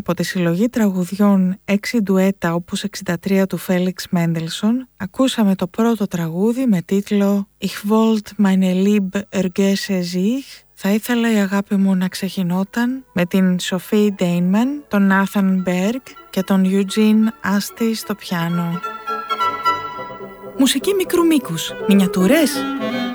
Από τη συλλογή τραγουδιών 6 ντουέτα όπως 63 του Φέλιξ Μέντελσον ακούσαμε το πρώτο τραγούδι με τίτλο «Ich wollte meine Liebe ergesse sich». Θα ήθελα η αγάπη μου να ξεχυνόταν, με την Sophie Deinman, τον Nathan Berg και τον Eugene Asti στο πιάνο. Μουσική μικρού μήκους, μινιατούρες.